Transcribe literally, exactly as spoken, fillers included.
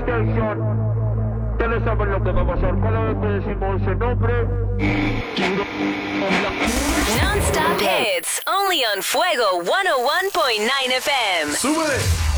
Ustedes saben lo que va a pasar cada vez que decimos ese nombre. Non-stop hits, only on Fuego one oh one point nine F M. ¡Súbele!